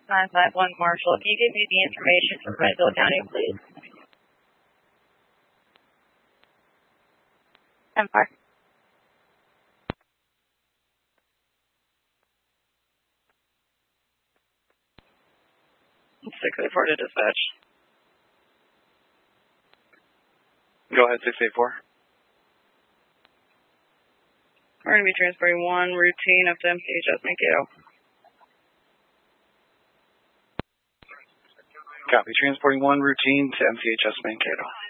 951 Marshall. Can you give me the information from Redville County, please? Empire. Six eight four to dispatch. Go ahead, 684. We're going to be transporting one routine up to MCHS Mankato. Copy. Transporting one routine to MCHS Mankato.